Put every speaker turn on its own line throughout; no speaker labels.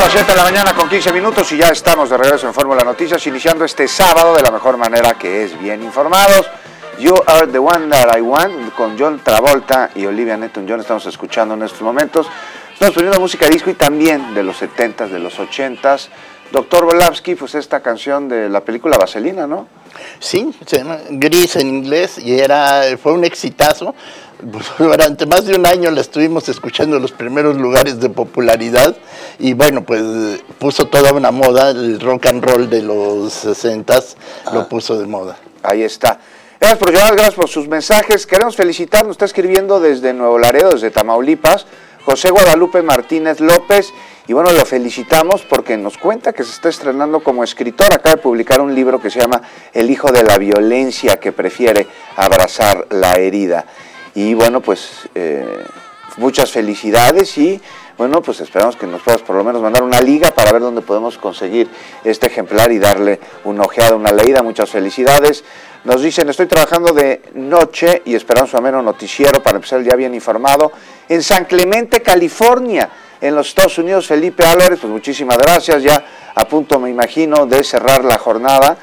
las 7 de la mañana con 15 minutos y ya estamos de regreso en Fórmula Noticias, iniciando este sábado de la mejor manera, que es bien informados. You Are the One That I Want, con John Travolta y Olivia Newton-John, estamos escuchando en estos momentos. Estamos poniendo música disco y también de los 70s, de los 80s. Doctor Volavsky, pues esta canción de la película Vaselina, ¿no?
Sí, se llama Gris en inglés y fue un exitazo. Durante más de un año la estuvimos escuchando en los primeros lugares de popularidad y bueno, pues puso toda una moda, el rock and roll de los 60s lo puso de moda.
Ahí está. Gracias por llamar, gracias por sus mensajes. Queremos felicitar, nos está escribiendo desde Nuevo Laredo, desde Tamaulipas, José Guadalupe Martínez López, y bueno, lo felicitamos porque nos cuenta que se está estrenando como escritor. Acaba de publicar un libro que se llama El hijo de la violencia, que prefiere abrazar la herida. Y bueno, pues muchas felicidades y bueno, pues esperamos que nos puedas por lo menos mandar una liga para ver dónde podemos conseguir este ejemplar y darle una ojeada, una leída. Muchas felicidades. Nos dicen, estoy trabajando de noche y esperamos un ameno noticiero para empezar el día bien informado en San Clemente, California, en los Estados Unidos. Felipe Álvarez, pues muchísimas gracias, ya a punto me imagino de cerrar la jornada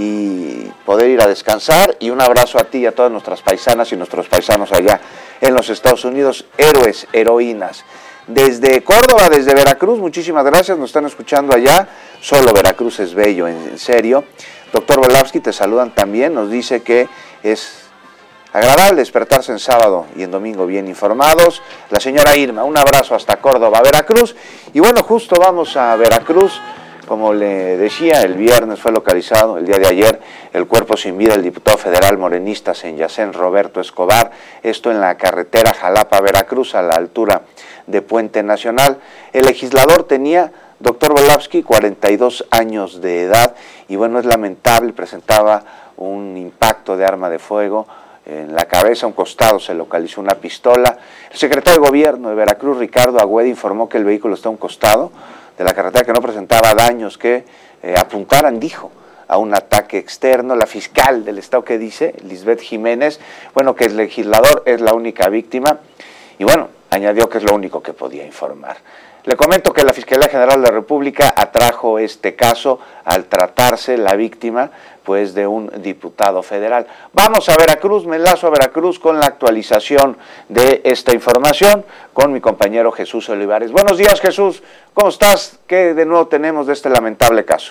y poder ir a descansar, y un abrazo a ti y a todas nuestras paisanas y nuestros paisanos allá en los Estados Unidos, héroes, heroínas. Desde Córdoba, desde Veracruz, muchísimas gracias, nos están escuchando allá, solo Veracruz es bello, en serio. Doctor Volavsky, te saludan también, nos dice que es agradable despertarse en sábado y en domingo bien informados. La señora Irma, un abrazo hasta Córdoba, Veracruz. Y bueno, justo vamos a Veracruz. Como le decía, el viernes fue localizado, el día de ayer, el cuerpo sin vida del diputado federal morenista Senyacén Roberto Escobar, esto en la carretera Jalapa-Veracruz, a la altura de Puente Nacional. El legislador tenía, doctor Volavsky, 42 años de edad, y bueno, es lamentable, presentaba un impacto de arma de fuego en la cabeza, a un costado se localizó una pistola. El secretario de Gobierno de Veracruz, Ricardo Agüed, informó que el vehículo está a un costado de la carretera, que no presentaba daños que apuntaran, dijo, a un ataque externo. La fiscal del estado, que dice, Lisbeth Jiménez, bueno, que el legislador es la única víctima, y bueno, añadió que es lo único que podía informar. Le comento que la Fiscalía General de la República atrajo este caso al tratarse la víctima, pues, de un diputado federal. Vamos a Veracruz, me enlazo a Veracruz con la actualización de esta información con mi compañero Jesús Olivares. Buenos días, Jesús, ¿cómo estás? ¿Qué de nuevo tenemos de este lamentable caso?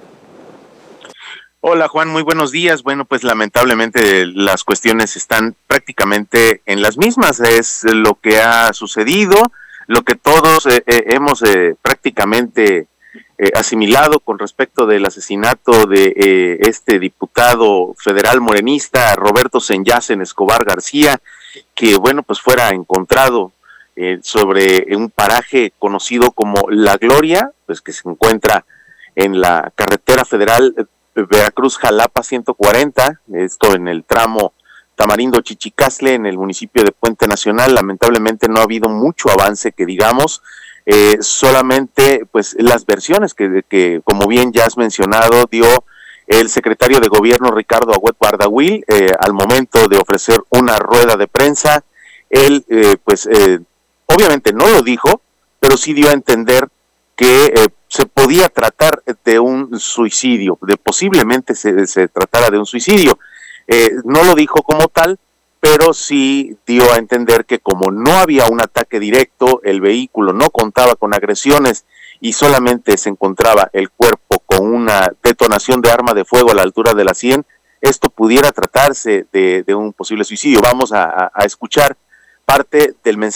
Hola, Juan, muy buenos días. Bueno, pues lamentablemente las cuestiones están prácticamente en las mismas. Es lo que ha sucedido, lo que todos hemos prácticamente asimilado con respecto del asesinato de este diputado federal morenista, Roberto Senyacén Escobar García, que bueno, pues fuera encontrado sobre un paraje conocido como La Gloria, pues que se encuentra en la carretera federal Veracruz-Jalapa 140, esto en el tramo Tamarindo-Chichicastle, en el municipio de Puente Nacional. Lamentablemente no ha habido mucho avance, que digamos, solamente pues las versiones que como bien ya has mencionado, dio el secretario de Gobierno Ricardo Agüed Bardagüil al momento de ofrecer una rueda de prensa. Él obviamente no lo dijo, pero sí dio a entender que se podía tratar de un suicidio, de posiblemente se tratara de un suicidio. No lo dijo como tal, pero sí dio a entender que como no había un ataque directo, el vehículo no contaba con agresiones y solamente se encontraba el cuerpo con una detonación de arma de fuego a la altura de la sien, esto pudiera tratarse de un posible suicidio. Vamos a escuchar parte del mensaje